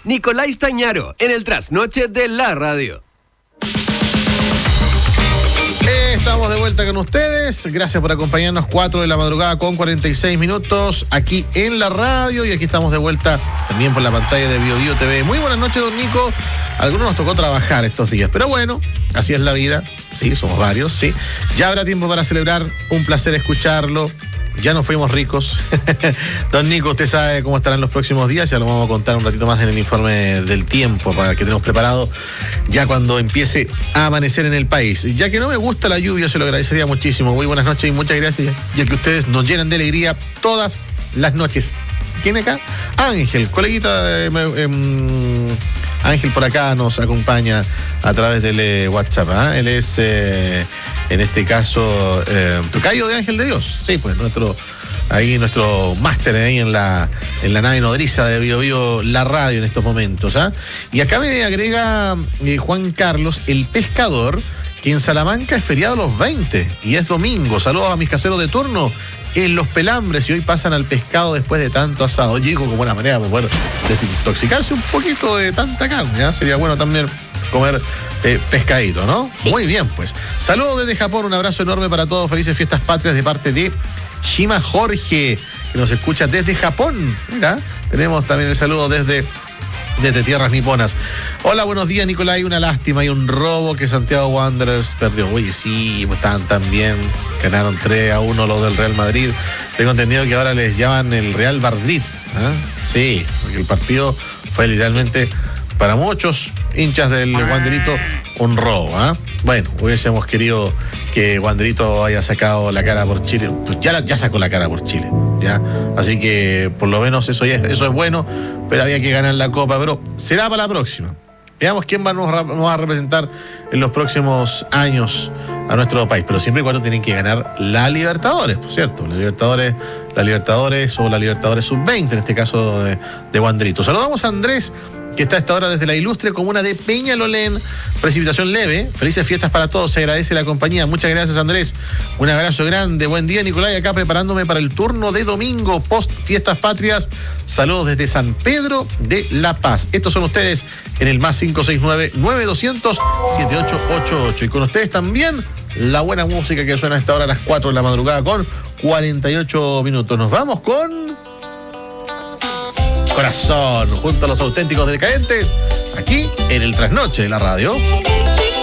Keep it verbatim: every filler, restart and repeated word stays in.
Nicolás Stañaro, en el trasnoche de la radio. Estamos de vuelta con ustedes. Gracias por acompañarnos. cuatro de la madrugada con cuarenta y seis minutos aquí en la radio. Y aquí estamos de vuelta también por la pantalla de Bio Bio T V. Muy buenas noches, don Nico. A algunos nos tocó trabajar estos días, pero bueno, así es la vida. Sí, somos varios, sí. Ya habrá tiempo para celebrar. Un placer escucharlo. Ya nos fuimos ricos. Don Nico, usted sabe cómo estarán los próximos días. Ya lo vamos a contar un ratito más en el informe del tiempo para que tenemos preparado ya cuando empiece a amanecer en el país. Ya que no me gusta la lluvia, se lo agradecería muchísimo. Muy buenas noches y muchas gracias, ya que ustedes nos llenan de alegría todas las noches. ¿Quién acá? Ángel, coleguita de, eh, eh, Ángel por acá nos acompaña a través del eh, WhatsApp. ¿eh? Él es, eh, en este caso, eh, tocayo de Ángel de Dios. Sí, pues nuestro, ahí nuestro máster ahí en la, en la nave nodriza de Bio Bio, la radio en estos momentos. ¿eh? Y acá me agrega eh, Juan Carlos, el pescador, que en Salamanca es feriado los veinte y es domingo. Saludos a mis caseros de turno en Los Pelambres, y hoy pasan al pescado después de tanto asado. Llego como una manera para poder desintoxicarse un poquito de tanta carne. ¿eh? Sería bueno también comer eh, pescadito, ¿no? Sí. Muy bien, pues. Saludos desde Japón, un abrazo enorme para todos. Felices fiestas patrias de parte de Shima Jorge, que nos escucha desde Japón. Mira, tenemos también el saludo desde... desde tierras niponas. Hola, buenos días, Nicolás. Una lástima y un robo que Santiago Wanderers perdió. Oye, sí, estaban tan bien. Ganaron tres a uno los del Real Madrid. Tengo entendido que ahora les llaman el Real Madrid. ¿eh? Sí, porque el partido fue literalmente, para muchos hinchas del Wanderito, un robo. ¿eh? Bueno, hubiésemos querido que Wanderito haya sacado la cara por Chile. Pues ya, ya sacó la cara por Chile. ¿ya? Así que por lo menos eso, ya, eso es bueno, pero había que ganar la Copa. Pero será para la próxima. Veamos quién va, nos, nos va a representar en los próximos años a nuestro país. Pero siempre y cuando tienen que ganar la Libertadores, por cierto. La Libertadores, la Libertadores o la Libertadores sub veinte, en este caso de, de Wanderito. Saludamos a Andrés, que está a esta hora desde la ilustre comuna de Peñalolén. Precipitación leve. Felices fiestas para todos. Se agradece la compañía. Muchas gracias, Andrés. Un abrazo grande. Buen día, Nicolás. Acá preparándome para el turno de domingo post Fiestas Patrias. Saludos desde San Pedro de La Paz. Estos son ustedes en el más cinco seis nueve, nueve dos cero cero, siete ocho ocho ocho. Y con ustedes también la buena música que suena a esta hora a las cuatro de la madrugada con cuarenta y ocho minutos. Nos vamos con... Corazón, junto a los auténticos decadentes, aquí en el Trasnoche de la radio.